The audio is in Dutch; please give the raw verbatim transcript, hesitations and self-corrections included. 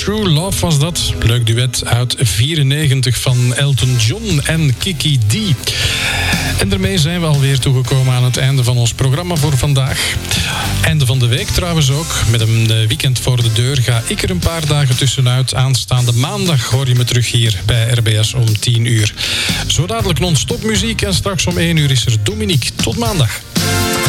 True Love was dat. Leuk duet uit vierennegentig van Elton John en Kiki D. En daarmee zijn we alweer toegekomen aan het einde van ons programma voor vandaag. Einde van de week trouwens ook. Met een weekend voor de deur ga ik er een paar dagen tussenuit. Aanstaande maandag hoor je me terug hier bij R B S om tien uur. Zo dadelijk non-stop muziek en straks om één uur is er Dominique. Tot maandag.